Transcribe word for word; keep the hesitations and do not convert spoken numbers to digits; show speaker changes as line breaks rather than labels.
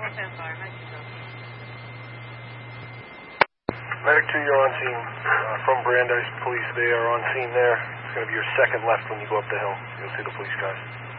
Medic two, you're on scene. Uh, from Brandeis Police, they are on scene there. It's going to be your second left when you go up the hill. You'll see the police guys.